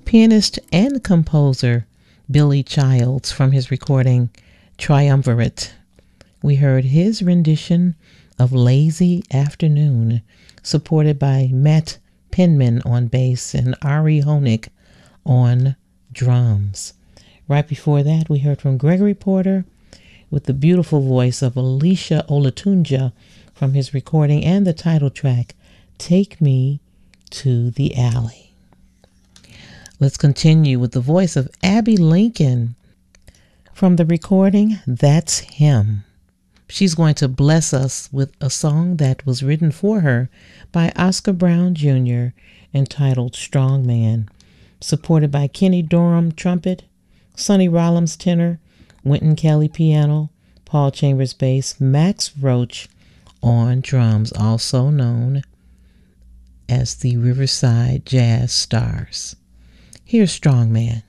pianist and composer Billy Childs from his recording Triumvirate. We heard his rendition of Lazy Afternoon, supported by Matt Penman on bass and Ari Honig on drums. Right before that, we heard from Gregory Porter with the beautiful voice of Alicia Olatunja from his recording and the title track, Take Me to the Alley. Let's continue with the voice of Abby Lincoln from the recording That's Him. She's going to bless us with a song that was written for her by Oscar Brown Jr. entitled Strong Man, supported by Kenny Dorham trumpet, Sonny Rollins tenor, Wynton Kelly piano, Paul Chambers bass, Max Roach on drums, also known as the Riverside Jazz Stars. Here's Strong Man.